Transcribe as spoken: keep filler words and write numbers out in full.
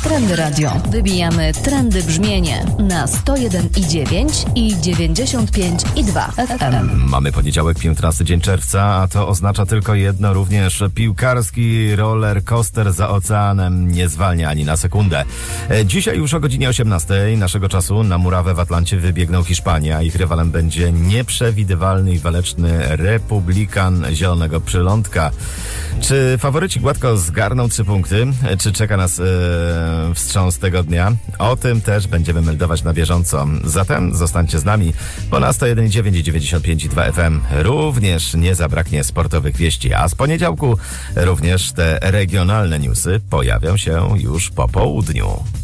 Trendy Radio. Wybijamy trendy brzmienie na sto jeden i dziewięć i dziewięćdziesiąt pięć i dwa F M. Mamy poniedziałek, piętnasty dzień czerwca, a to oznacza tylko jedno, również piłkarski roller coaster za oceanem nie zwalnia ani na sekundę. Dzisiaj już o godzinie osiemnastej naszego czasu na murawę w Atlancie wybiegną Hiszpania. Ich rywalem będzie nieprzewidywalny i waleczny republikan Zielonego Przylądka. Czy faworyci gładko zgarną trzy punkty? Czy czeka nas yy, wstrząs tego dnia? O tym też będziemy meldować na bieżąco. Zatem zostańcie z nami, bo na sto jeden i dziewięć i dziewięćdziesiąt pięć i dwa F M również nie zabraknie sportowych wieści, a z poniedziałku również te regionalne newsy pojawią się już po południu.